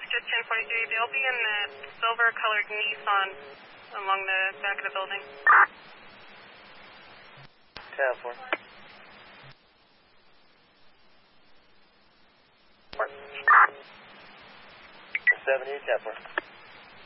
Just 1043. They'll be in the silver-colored Nissan along the back of the building. 10-4. 70, 10-4.